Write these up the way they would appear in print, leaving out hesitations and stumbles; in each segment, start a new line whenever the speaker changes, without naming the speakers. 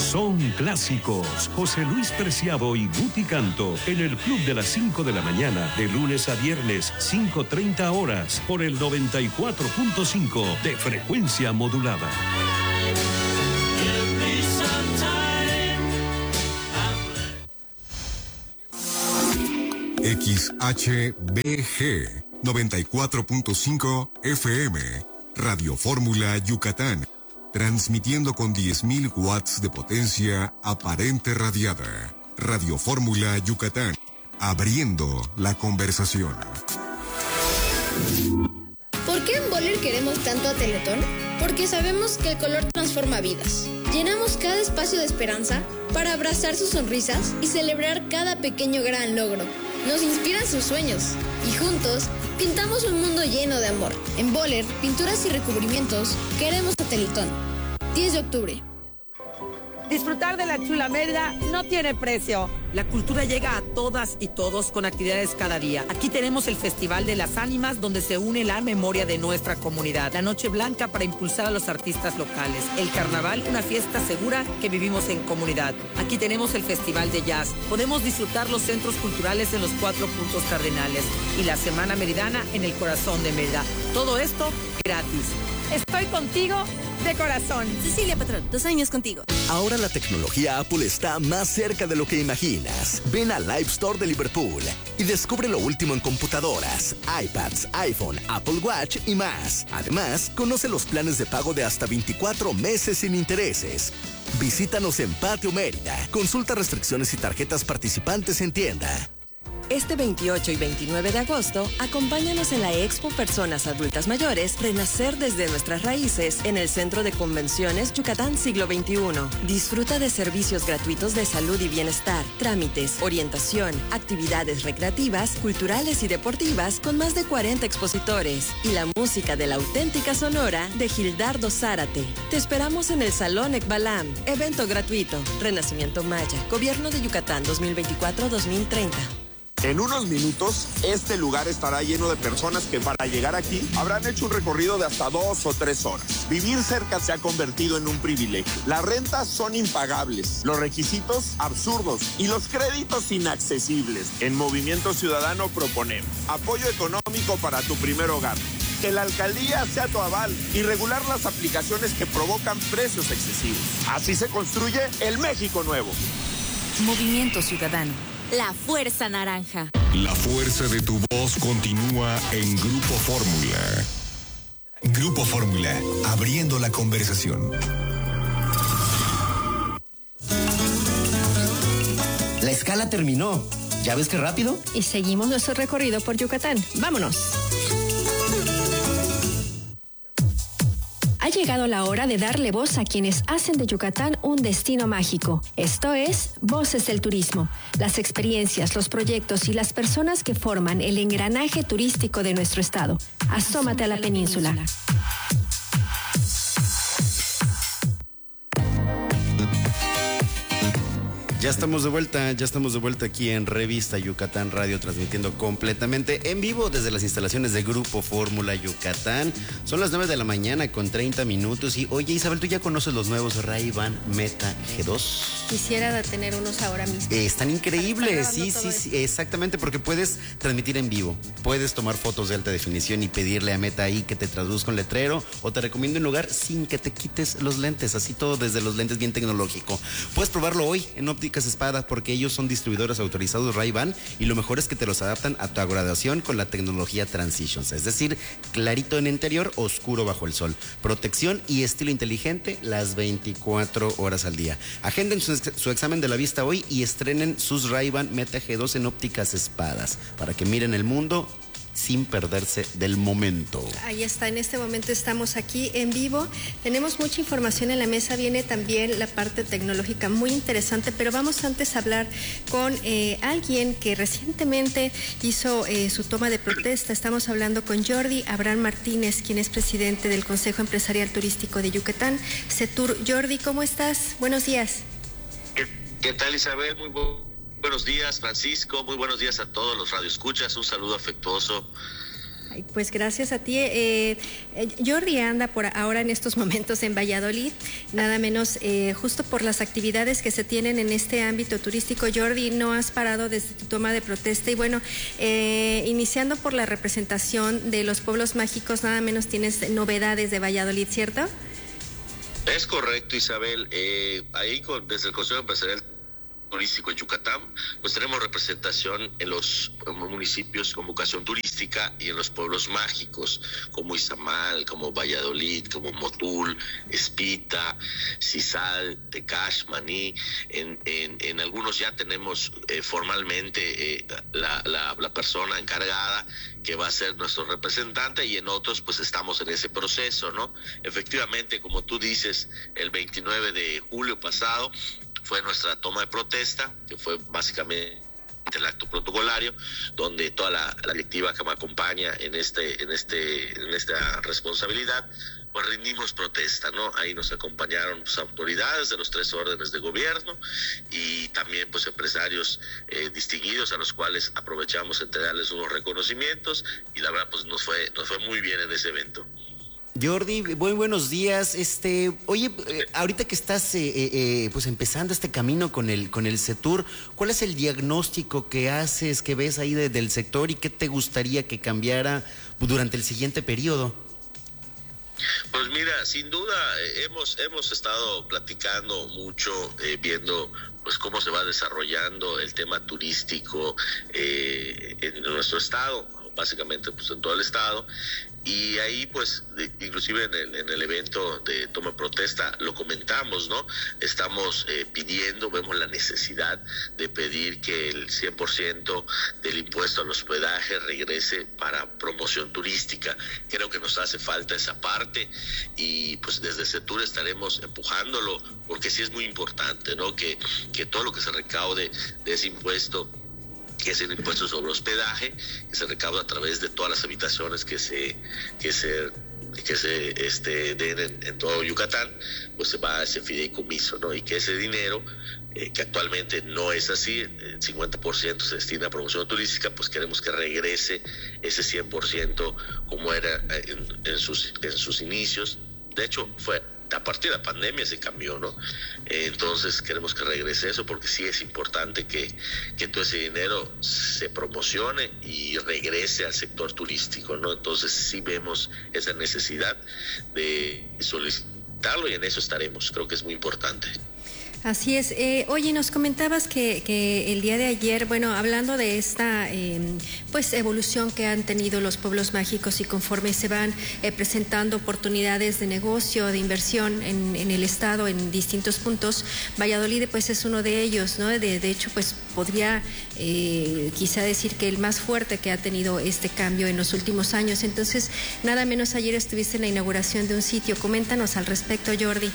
Son clásicos. José Luis Preciado y Guti Canto en el Club de las 5 de la mañana, de lunes a viernes, 5:30 horas, por el 94.5 de frecuencia modulada.
XHBG 94.5 FM, Radio Fórmula Yucatán, transmitiendo con 10.000 watts de potencia aparente radiada. Radio Fórmula Yucatán, abriendo la conversación.
¿Por qué en Boller queremos tanto a Teletón? Porque sabemos que el color transforma vidas. Llenamos cada espacio de esperanza para abrazar sus sonrisas y celebrar cada pequeño gran logro. Nos inspiran sus sueños y juntos pintamos un mundo lleno de amor. En Boller, pinturas y recubrimientos, queremos a Teletón. 10 de octubre.
Disfrutar de la chula Mérida no tiene precio. La cultura llega a todas y todos con actividades cada día. Aquí tenemos el Festival de las Ánimas, donde se une la memoria de nuestra comunidad. La Noche Blanca para impulsar a los artistas locales. El Carnaval, una fiesta segura que vivimos en comunidad. Aquí tenemos el Festival de Jazz. Podemos disfrutar los centros culturales en los 4 puntos cardinales. Y la Semana Meridana en el corazón de Mérida. Todo esto gratis. Estoy contigo de corazón.
Cecilia Patrón, 2 años contigo.
Ahora la tecnología Apple está más cerca de lo que imaginas. Ven al Live Store de Liverpool y descubre lo último en computadoras, iPads, iPhone, Apple Watch y más. Además, conoce los planes de pago de hasta 24 meses sin intereses. Visítanos en Patio Mérida. Consulta restricciones y tarjetas participantes en tienda.
Este 28 y 29 de agosto, acompáñanos en la Expo Personas Adultas Mayores, Renacer desde nuestras raíces, en el Centro de Convenciones Yucatán Siglo XXI. Disfruta de servicios gratuitos de salud y bienestar, trámites, orientación, actividades recreativas, culturales y deportivas con más de 40 expositores y la música de la auténtica Sonora de Gildardo Zárate. Te esperamos en el Salón Ekbalam. Evento gratuito. Renacimiento Maya. Gobierno de Yucatán 2024-2030.
En unos minutos, este lugar estará lleno de personas que para llegar aquí habrán hecho un recorrido de hasta 2 o 3 horas. Vivir cerca se ha convertido en un privilegio. Las rentas son impagables, los requisitos absurdos y los créditos inaccesibles. En Movimiento Ciudadano proponemos apoyo económico para tu primer hogar, que la alcaldía sea tu aval y regular las aplicaciones que provocan precios excesivos. Así se construye el México nuevo.
Movimiento Ciudadano. La Fuerza Naranja.
La fuerza de tu voz continúa en Grupo Fórmula. Grupo Fórmula, abriendo la conversación.
La escala terminó. ¿Ya ves qué rápido?
Y seguimos nuestro recorrido por Yucatán. ¡Vámonos! Ha llegado la hora de darle voz a quienes hacen de Yucatán un destino mágico. Esto es Voces del Turismo. Las experiencias, los proyectos y las personas que forman el engranaje turístico de nuestro estado. Asómate a la península.
Ya estamos de vuelta aquí en Revista Yucatán Radio, transmitiendo completamente en vivo desde las instalaciones de Grupo Fórmula Yucatán. Son las 9 de la mañana con 30 minutos y oye, Isabel, ¿tú ya conoces los nuevos Ray-Ban Meta G2?
Quisiera tener unos ahora mismo.
Están increíbles, sí, exactamente, porque puedes transmitir en vivo, puedes tomar fotos de alta definición y pedirle a Meta ahí que te traduzca un letrero o te recomiendo un lugar sin que te quites los lentes, así todo desde los lentes, bien tecnológico. Puedes probarlo hoy en Ópticas Espada, porque ellos son distribuidores autorizados Ray-Ban y lo mejor es que te los adaptan a tu graduación con la tecnología Transitions, es decir, clarito en interior, oscuro bajo el sol, protección y estilo inteligente las 24 horas al día. Agenden su examen de la vista hoy y estrenen sus Ray-Ban Meta G2 en Ópticas Espadas para que miren el mundo sin perderse del momento.
Ahí está, en este momento estamos aquí en vivo, tenemos mucha información en la mesa, viene también la parte tecnológica muy interesante, pero vamos antes a hablar con alguien que recientemente hizo su toma de protesta. Estamos hablando con Jordi Abraham Martínez, quien es presidente del Consejo Empresarial Turístico de Yucatán, CETUR. Jordi, ¿cómo estás? Buenos días.
¿Qué tal, Isabel? Muy buenos días, Francisco. Muy buenos días a todos los radioescuchas. Un saludo afectuoso
Pues gracias a ti. Jordi anda por ahora en estos momentos en Valladolid, nada menos justo por las actividades que se tienen en este ámbito turístico. Jordi, no has parado desde tu toma de protesta y bueno, iniciando por la representación de los pueblos mágicos, nada menos tienes novedades de Valladolid, ¿cierto?
Es correcto, Isabel. Ahí desde el Consejo Empresarial Turístico en Yucatán, pues tenemos representación en los municipios con vocación turística y en los pueblos mágicos como Izamal, como Valladolid, como Motul, Espita, Sisal, Tecash, Maní. En algunos ya tenemos formalmente la persona encargada que va a ser nuestro representante, y en otros pues estamos en ese proceso, ¿no? Efectivamente, como tú dices, el 29 de julio pasado fue nuestra toma de protesta, que fue básicamente el acto protocolario, donde toda la directiva que me acompaña en esta responsabilidad, pues rindimos protesta, ¿no? Ahí nos acompañaron pues, autoridades de los 3 órdenes de gobierno y también pues empresarios distinguidos, a los cuales aprovechamos entregarles unos reconocimientos, y la verdad pues nos fue muy bien en ese evento.
Jordi, buenos días. Oye, ahorita que estás pues empezando este camino con el CETUR, ¿cuál es el diagnóstico que haces, que ves ahí del sector, y qué te gustaría que cambiara durante el siguiente periodo?
Pues mira, sin duda hemos estado platicando mucho, viendo pues cómo se va desarrollando el tema turístico en nuestro estado, básicamente pues en todo el estado. Y ahí pues inclusive en el evento de toma de protesta lo comentamos, ¿no? Estamos vemos la necesidad de pedir que el 100% del impuesto al hospedaje regrese para promoción turística. Creo que nos hace falta esa parte, y pues desde CETUR estaremos empujándolo, porque sí es muy importante, ¿no? Que todo lo que se recaude de ese impuesto, que es el impuesto sobre hospedaje, que se recauda a través de todas las habitaciones que se den en todo Yucatán, pues se va a ese fideicomiso, ¿no? Y que ese dinero, que actualmente no es así, el 50% se destina a promoción turística, pues queremos que regrese ese 100% como era en sus inicios. De hecho, fue a partir de la pandemia se cambió, ¿no? Entonces queremos que regrese eso, porque sí es importante que todo ese dinero se promocione y regrese al sector turístico, ¿no? Entonces sí vemos esa necesidad de solicitarlo, y en eso estaremos. Creo que es muy importante.
Así es. Oye, nos comentabas que el día de ayer, bueno, hablando de esta pues evolución que han tenido los pueblos mágicos, y conforme se van presentando oportunidades de negocio, de inversión en el estado, en distintos puntos, Valladolid pues es uno de ellos, ¿no? De hecho, pues podría quizá decir que el más fuerte que ha tenido este cambio en los últimos años. Entonces, nada menos ayer estuviste en la inauguración de un sitio. Coméntanos al respecto, Jordi.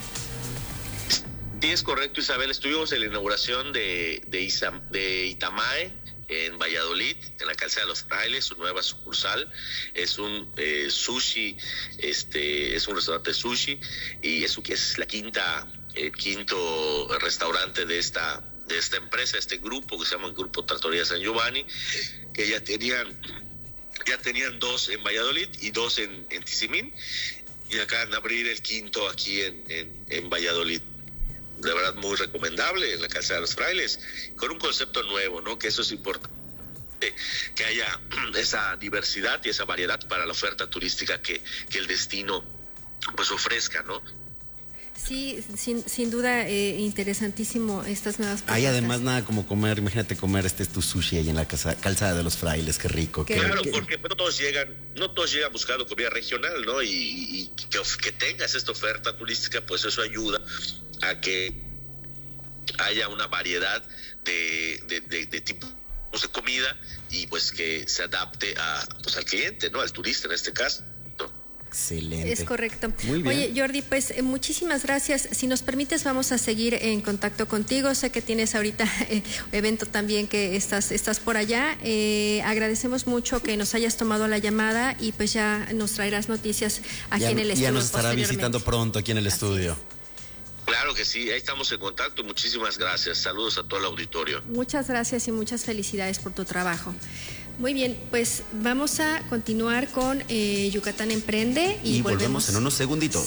Sí, es correcto, Isabel. Estuvimos en la inauguración de Itamae en Valladolid, en la calzada de los Frailes, su nueva sucursal. Es un sushi, es un restaurante de sushi, y es la quinto restaurante de esta empresa, este grupo que se llama el Grupo Trattoria San Giovanni, que ya tenían 2 en Valladolid y 2 en Tizimín, y acaban de abrir el quinto aquí en Valladolid. De verdad muy recomendable, en la calzada de los Frailes, con un concepto nuevo, ¿no? Que eso es importante, que haya esa diversidad y esa variedad para la oferta turística que el destino pues ofrezca, ¿no?
Sí, sin duda, interesantísimo estas nuevas propuestas.
Hay además nada como comer, imagínate comer tu sushi ahí en la calzada de los Frailes, qué rico.
Claro, porque no todos llegan buscando comida regional, ¿no? Y que tengas esta oferta turística, pues eso ayuda a que haya una variedad de tipos de comida, y pues que se adapte al cliente, ¿no? Al turista en este caso.
Excelente.
Es correcto.
Muy bien.
Oye, Jordi, pues muchísimas gracias. Si nos permites, vamos a seguir en contacto contigo. Sé que tienes ahorita evento también, que estás por allá. Agradecemos mucho que nos hayas tomado la llamada, y pues ya nos traerás noticias aquí en el estudio.
Ya nos estará visitando pronto aquí en el estudio.
Claro que sí, ahí estamos en contacto. Muchísimas gracias. Saludos a todo el auditorio.
Muchas gracias y muchas felicidades por tu trabajo. Muy bien, pues vamos a continuar con Yucatán Emprende y
volvemos en unos segunditos.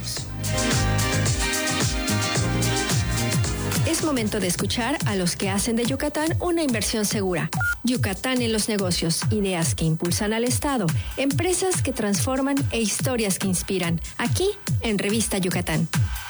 Es momento de escuchar a los que hacen de Yucatán una inversión segura. Yucatán en los negocios, ideas que impulsan al Estado, empresas que transforman e historias que inspiran. Aquí en Revista Yucatán.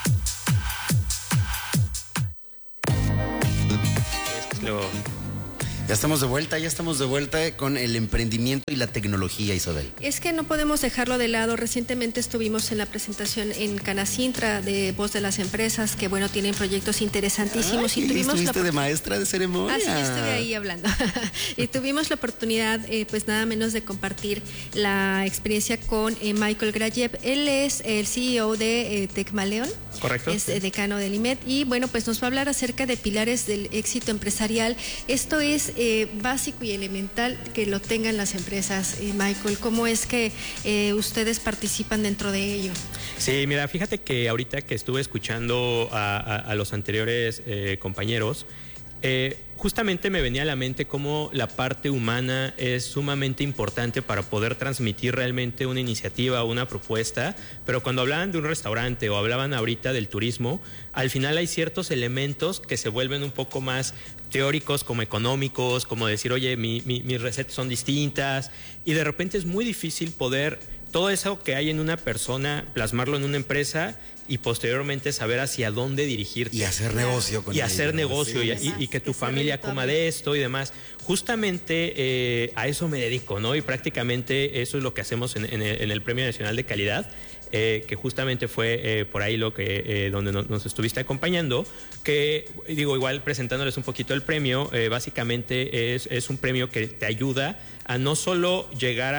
Ya estamos de vuelta con el emprendimiento y la tecnología, Isabel.
Es que no podemos dejarlo de lado. Recientemente estuvimos en la presentación en Canacintra de Voz de las Empresas, que bueno, tienen proyectos interesantísimos.
Ay, y tuvimos estuviste de maestra de ceremonia.
Sí, estuve ahí hablando. Y tuvimos la oportunidad, pues nada menos de compartir la experiencia con Michael Grajev. Él es el CEO de Tecmaleón.
Correcto.
Es decano del IMED y bueno, pues nos va a hablar acerca de pilares del éxito empresarial. Esto es básico y elemental que lo tengan las empresas. Michael, ¿cómo es que ustedes participan dentro de ello?
Sí, mira, fíjate que ahorita que estuve escuchando a los anteriores compañeros, justamente me venía a la mente cómo la parte humana es sumamente importante para poder transmitir realmente una iniciativa o una propuesta, pero cuando hablaban de un restaurante o hablaban ahorita del turismo, al final hay ciertos elementos que se vuelven un poco más teóricos, como económicos, como decir, oye, mis recetas son distintas, y de repente es muy difícil poder todo eso que hay en una persona, plasmarlo en una empresa y posteriormente saber hacia dónde dirigirte.
Y hacer negocio con
y hacer negocio,
sí.
y que tu familia coma de esto y demás. Justamente a eso me dedico, ¿no? Y prácticamente eso es lo que hacemos en el Premio Nacional de Calidad. Que justamente fue por ahí lo que donde nos estuviste acompañando, que digo, igual presentándoles un poquito el premio, básicamente es un premio que te ayuda a no solo llegar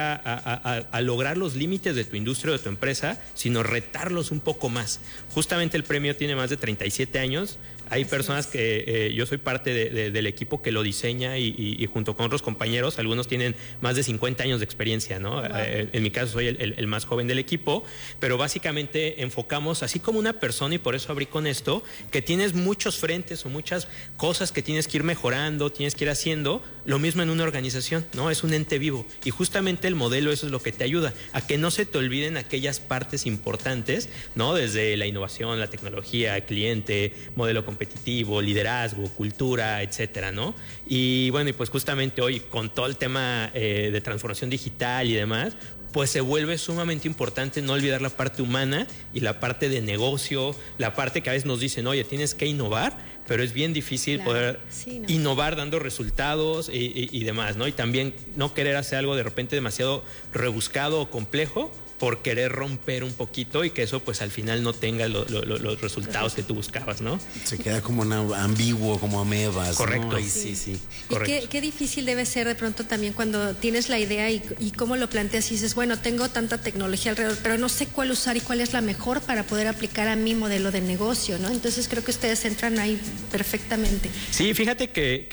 a lograr los límites de tu industria o de tu empresa, sino retarlos un poco más. Justamente el premio tiene más de 37 años. Hay personas que yo soy parte del equipo que lo diseña y junto con otros compañeros, algunos tienen más de 50 años de experiencia, ¿no? Wow. En mi caso soy el más joven del equipo, pero básicamente enfocamos, así como una persona, y por eso abrí con esto, que tienes muchos frentes o muchas cosas que tienes que ir mejorando, tienes que ir haciendo, lo mismo en una organización, ¿no? Es un ente vivo y justamente el modelo eso es lo que te ayuda, a que no se te olviden aquellas partes importantes, ¿no? Desde la innovación, la tecnología, el cliente, modelo competitivo, liderazgo, cultura, etcétera, ¿no? Y bueno, y pues justamente hoy con todo el tema de transformación digital y demás, pues se vuelve sumamente importante no olvidar la parte humana y la parte de negocio, la parte que a veces nos dicen, oye, tienes que innovar, pero es bien difícil poder innovar dando resultados y demás, ¿no? Y también no querer hacer algo de repente demasiado rebuscado o complejo por querer romper un poquito y que eso pues al final no tenga los resultados que tú buscabas, ¿no?
Se queda como ambiguo, como amebas.
Correcto.
¿no? Sí.
Y qué difícil debe ser de pronto también cuando tienes la idea y cómo lo planteas y dices, bueno, tengo tanta tecnología alrededor, pero no sé cuál usar y cuál es la mejor para poder aplicar a mi modelo de negocio, ¿no? Entonces creo que ustedes entran ahí perfectamente.
Sí, fíjate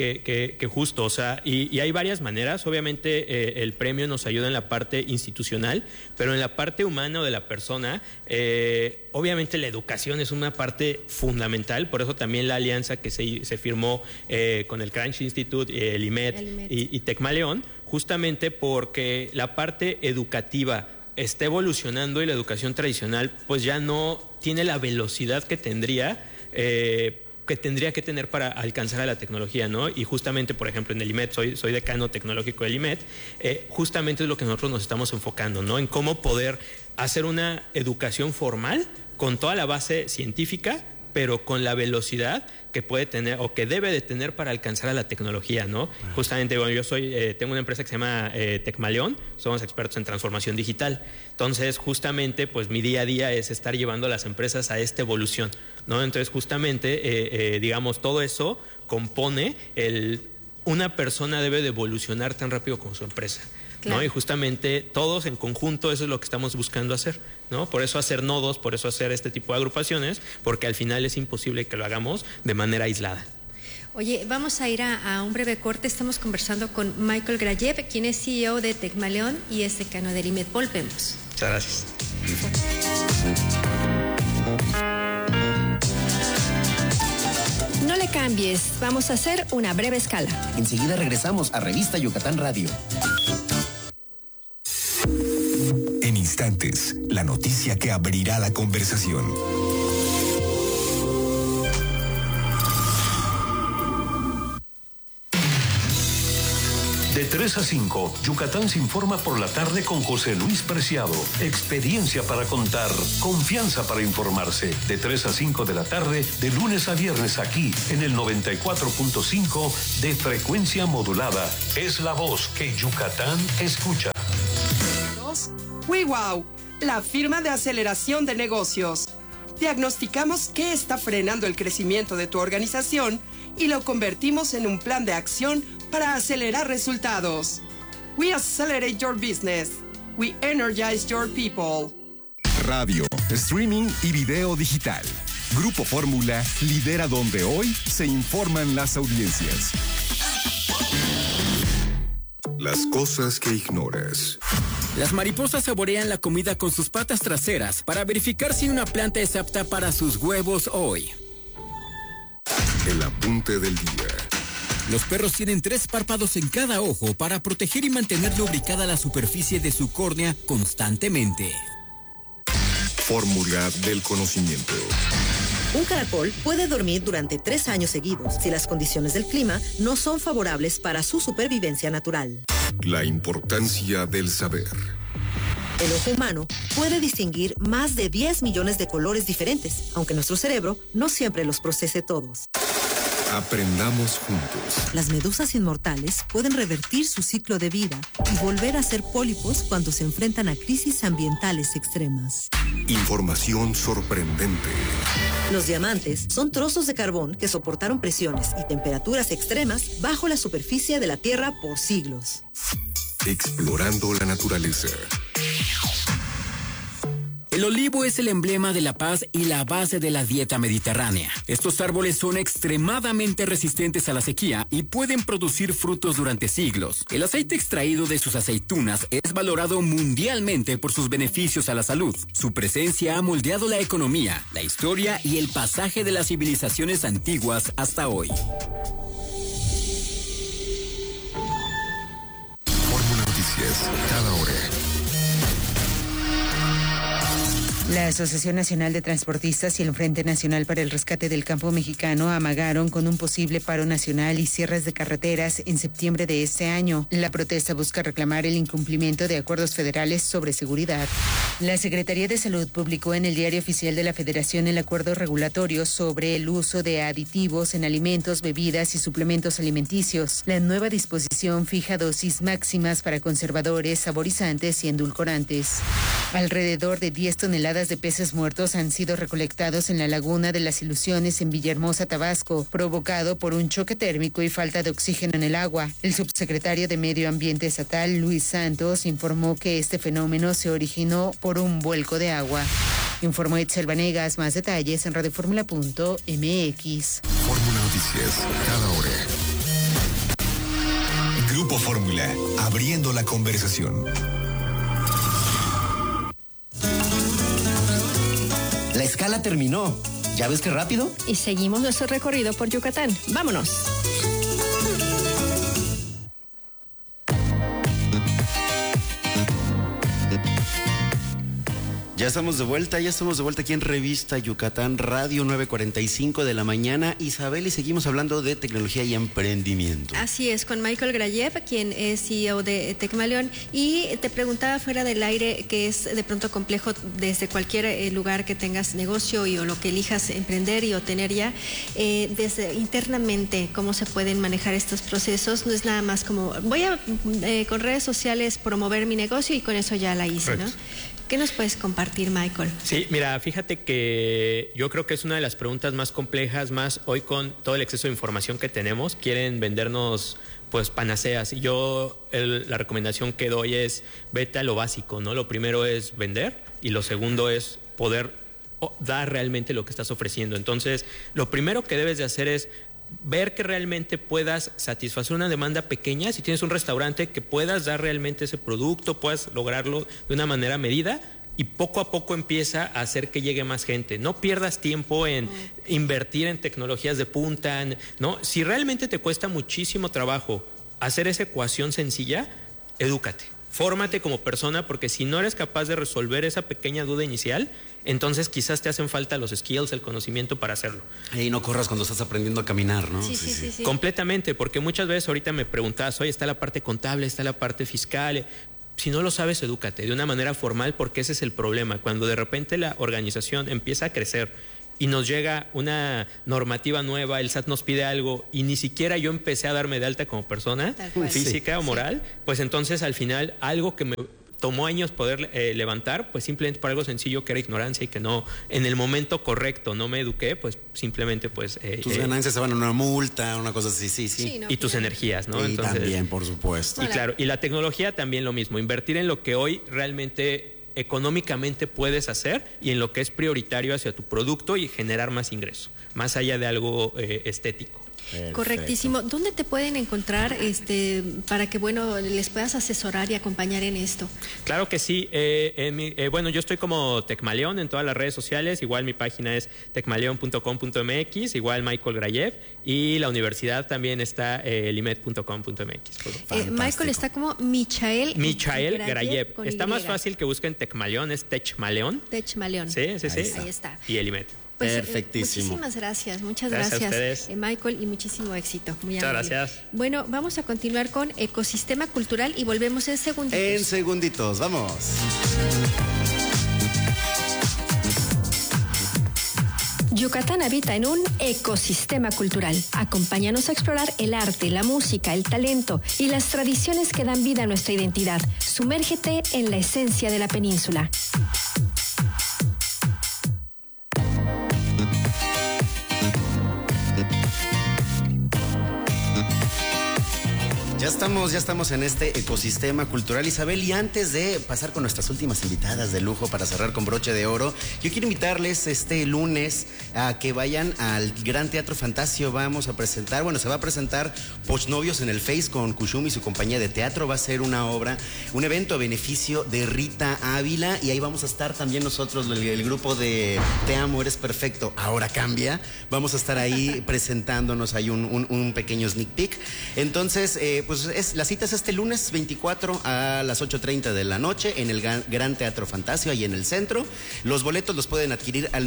que justo, o sea, y hay varias maneras. Obviamente el premio nos ayuda en la parte institucional, pero en la parte humana o de la persona, obviamente la educación es una parte fundamental, por eso también la alianza que se firmó con el Crunch Institute, el IMED y Tecmaleón, justamente porque la parte educativa está evolucionando y la educación tradicional pues ya no tiene la velocidad que tendría que tener para alcanzar a la tecnología, ¿no? Y justamente, por ejemplo, en el IMED, soy decano tecnológico del IMED, justamente es lo que nosotros nos estamos enfocando, ¿no? En cómo poder hacer una educación formal con toda la base científica, pero con la velocidad que puede tener o que debe de tener para alcanzar a la tecnología, ¿no? Justamente, bueno, yo tengo una empresa que se llama Tecmaleón, somos expertos en transformación digital. Entonces, justamente, pues mi día a día es estar llevando a las empresas a esta evolución, ¿no? Entonces, justamente, digamos, todo eso compone una persona debe de evolucionar tan rápido como su empresa. Claro. ¿No? Y justamente todos en conjunto eso es lo que estamos buscando hacer, ¿no? Por eso hacer nodos, por eso hacer este tipo de agrupaciones, porque al final es imposible que lo hagamos de manera aislada.
Oye, vamos a ir a un breve corte. Estamos conversando con Michael Grajev, quien es CEO de Tecmaleón y es decano del IMED. Volvemos.
Muchas gracias.
No le cambies, vamos a hacer una breve escala.
Enseguida regresamos a Revista Yucatán Radio.
En instantes, la noticia que abrirá la conversación.
De 3 a 5, Yucatán se informa por la tarde con José Luis Preciado. Experiencia para contar, confianza para informarse. De 3 a 5 de la tarde, de lunes a viernes aquí, en el 94.5 de frecuencia modulada. Es la voz que Yucatán escucha.
WeWow, la firma de aceleración de negocios. Diagnosticamos qué está frenando el crecimiento de tu organización y lo convertimos en un plan de acción para acelerar resultados. We accelerate your business. We energize your people.
Radio, streaming y video digital. Grupo Fórmula lidera donde hoy se informan las audiencias. Las cosas que ignoras.
Las mariposas saborean la comida con sus patas traseras para verificar si una planta es apta para sus huevos hoy.
El apunte del día.
Los perros tienen 3 párpados en cada ojo para proteger y mantener lubricada la superficie de su córnea constantemente.
Fórmula del conocimiento.
Un caracol puede dormir durante 3 años seguidos si las condiciones del clima no son favorables para su supervivencia natural.
La importancia del saber.
El ojo humano puede distinguir más de 10 millones de colores diferentes, aunque nuestro cerebro no siempre los procese todos.
Aprendamos juntos.
Las medusas inmortales pueden revertir su ciclo de vida y volver a ser pólipos cuando se enfrentan a crisis ambientales extremas.
Información sorprendente.
Los diamantes son trozos de carbón que soportaron presiones y temperaturas extremas bajo la superficie de la Tierra por siglos.
Explorando la naturaleza.
El olivo es el emblema de la paz y la base de la dieta mediterránea. Estos árboles son extremadamente resistentes a la sequía y pueden producir frutos durante siglos. El aceite extraído de sus aceitunas es valorado mundialmente por sus beneficios a la salud. Su presencia ha moldeado la economía, la historia y el pasaje de las civilizaciones antiguas hasta hoy.
Fórmula Noticias, cada hora.
La Asociación Nacional de Transportistas y el Frente Nacional para el Rescate del Campo Mexicano amagaron con un posible paro nacional y cierres de carreteras en septiembre de este año. La protesta busca reclamar el incumplimiento de acuerdos federales sobre seguridad. La Secretaría de Salud publicó en el Diario Oficial de la Federación el acuerdo regulatorio sobre el uso de aditivos en alimentos, bebidas y suplementos alimenticios. La nueva disposición fija dosis máximas para conservadores, saborizantes y endulcorantes. Alrededor de 10 toneladas de peces muertos han sido recolectados en la Laguna de las Ilusiones en Villahermosa, Tabasco, provocado por un choque térmico y falta de oxígeno en el agua. El subsecretario de Medio Ambiente Estatal, Luis Santos, informó que este fenómeno se originó por un vuelco de agua. Informó Itzel Vanegas. Más detalles en radioformula.mx.
Fórmula Noticias, cada hora. Grupo Fórmula, abriendo la conversación.
La escala terminó. ¿Ya ves qué rápido?
Y seguimos nuestro recorrido por Yucatán. ¡Vámonos!
Ya estamos de vuelta aquí en Revista Yucatán Radio, 9:45 de la mañana. Isabel, y seguimos hablando de tecnología y emprendimiento.
Así es, con Michael Grayev, quien es CEO de Tecmaleón, y te preguntaba fuera del aire que es de pronto complejo desde cualquier lugar que tengas negocio o lo que elijas emprender y o tener ya, desde internamente, cómo se pueden manejar estos procesos. No es nada más como voy a con redes sociales promover mi negocio y con eso ya la hice, ¿no? ¿Qué nos puedes compartir, Michael?
Sí, mira, fíjate que yo creo que es una de las preguntas más complejas, más hoy con todo el exceso de información que tenemos, quieren vendernos pues panaceas. Y yo la recomendación que doy es vete a lo básico, ¿no? Lo primero es vender y lo segundo es poder dar realmente lo que estás ofreciendo. Entonces, lo primero que debes de hacer es ver que realmente puedas satisfacer una demanda pequeña. Si tienes un restaurante, que puedas dar realmente ese producto, puedas lograrlo de una manera medida, y poco a poco empieza a hacer que llegue más gente. No pierdas tiempo en invertir en tecnologías de punta, ¿no? Si realmente te cuesta muchísimo trabajo hacer esa ecuación sencilla, edúcate. Fórmate como persona, porque si no eres capaz de resolver esa pequeña duda inicial, entonces quizás te hacen falta los skills, el conocimiento para hacerlo.
Y no corras cuando estás aprendiendo a caminar, ¿no?
Sí.
Completamente, porque muchas veces ahorita me preguntabas, oye, está la parte contable, está la parte fiscal. Si no lo sabes, edúcate de una manera formal, porque ese es el problema. Cuando de repente la organización empieza a crecer y nos llega una normativa nueva, el SAT nos pide algo y ni siquiera yo empecé a darme de alta como persona física o moral, pues entonces al final algo que me tomó años poder levantar, pues simplemente por algo sencillo que era ignorancia y que no, en el momento correcto no me eduqué, pues simplemente pues...
tus ganancias se van a una multa, una cosa así, sí.
No, y tus energías, ¿no?
Y
entonces,
también, por supuesto.
Y claro, y la tecnología también lo mismo, invertir en lo que hoy realmente económicamente puedes hacer y en lo que es prioritario hacia tu producto y generar más ingreso, más allá de algo estético.
Perfecto. Correctísimo. ¿Dónde te pueden encontrar para que les puedas asesorar y acompañar en esto?
Claro que sí. Yo estoy como Tecmaleón en todas las redes sociales. Igual mi página es tecmaleon.com.mx, igual Michael Grayev, y la universidad también está limet.com.mx.
Michael está como Michael
Grayev. Está más fácil que busquen Tecmaleón, es Techmaleón.
Techmaleón.
Sí.
Ahí está.
Y Elimet.
Pues,
perfectísimo.
Muchísimas gracias, muchas
gracias.
gracias Michael, y muchísimo éxito.
Muchas gracias.
Bueno, vamos a continuar con Ecosistema Cultural y volvemos en segunditos.
En segunditos, vamos.
Yucatán habita en un ecosistema cultural. Acompáñanos a explorar el arte, la música, el talento y las tradiciones que dan vida a nuestra identidad. Sumérgete en la esencia de la península.
Ya estamos en este ecosistema cultural, Isabel, y antes de pasar con nuestras últimas invitadas de lujo para cerrar con broche de oro, yo quiero invitarles este lunes a que vayan al Gran Teatro Fantasio. Se va a presentar Pochnovios en el Face con Kushum y su compañía de teatro. Va a ser un evento a beneficio de Rita Ávila, y ahí vamos a estar también nosotros, el grupo de Te Amo, Eres Perfecto, Ahora Cambia. Vamos a estar ahí presentándonos, hay un pequeño sneak peek. Entonces, la cita es este lunes 24 a las 8:30 de la noche en el Gran Teatro Fantasio, ahí en el centro. Los boletos los pueden adquirir al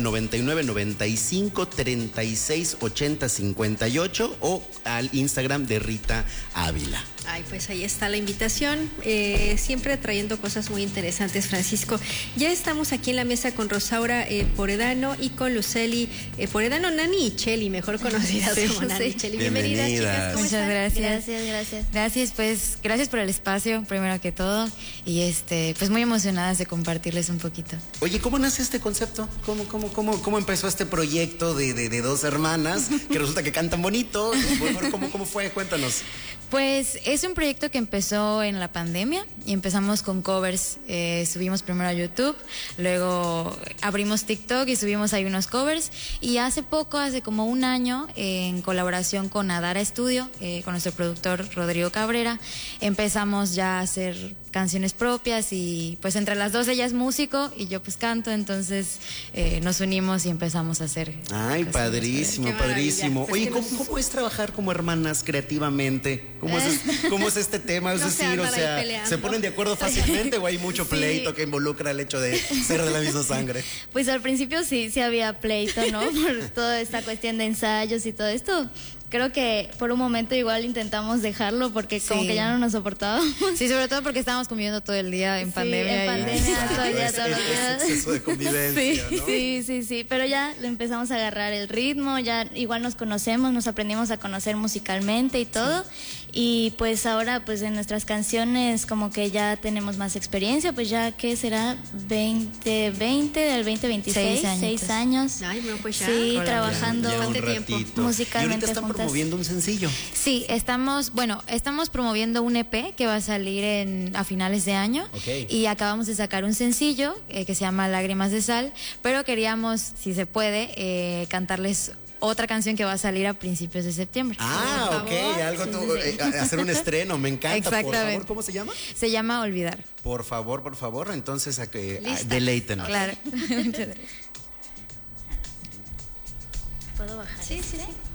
9995-3680-58 o al Instagram de Rita Ávila.
Ay, pues ahí está la invitación, siempre trayendo cosas muy interesantes, Francisco. Ya estamos aquí en la mesa con Rosaura Poredano y con Lucely Poredano, Nani y Cheli, mejor conocidas como Nani y Cheli. Bienvenidas, chicas. ¿Cómo
Muchas
están?
gracias. Gracias, pues gracias por el espacio, primero que todo, y pues muy emocionadas de compartirles un poquito.
Oye, ¿cómo nace este concepto? ¿Cómo empezó este proyecto de dos hermanas que resulta que cantan bonito? ¿Cómo fue? Cuéntanos.
Pues es un proyecto que empezó en la pandemia y empezamos con covers. Subimos primero a YouTube, luego abrimos TikTok y subimos ahí unos covers, y hace como un año, en colaboración con Adara Studio, con nuestro productor Rodrigo Cabrera, empezamos ya a hacer canciones propias, y pues entre las dos, ella es músico y yo pues canto, entonces nos unimos y empezamos a hacer.
Ay, padrísimo. Oye, ¿cómo es trabajar como hermanas creativamente? ¿Cómo es este tema? Es decir, ¿se ponen de acuerdo fácilmente o hay mucho pleito que involucra el hecho de ser de la misma sangre?
Pues al principio sí había pleito, ¿no? Por toda esta cuestión de ensayos y todo esto. Creo que por un momento igual intentamos dejarlo porque como que ya no nos soportábamos. Sí, sobre todo porque estábamos conviviendo todo el día en pandemia. Todo el día, todos los días.
Exceso de convivencia, ¿no?
Sí, pero ya le empezamos a agarrar el ritmo, ya igual nos conocemos, nos aprendimos a conocer musicalmente y todo. Y pues ahora pues en nuestras canciones como que ya tenemos más experiencia, pues ya ¿qué será? 2020 del 2026, 6 años.
Ay, no, pues ya.
Sí,
Hola,
trabajando
ya
musicalmente.
Y ahorita están promoviendo un sencillo.
Sí, estamos promoviendo un EP que va a salir a finales de año.
Okay.
Y acabamos de sacar un sencillo que se llama Lágrimas de Sal, pero queríamos, si se puede, cantarles otra canción que va a salir a principios de septiembre.
Ok, algo hacer un estreno, me encanta.
Exactamente.
Por favor, ¿cómo se llama?
Se llama Olvidar.
Por favor, entonces deleítenos.
Claro.
¿Puedo bajar? Sí.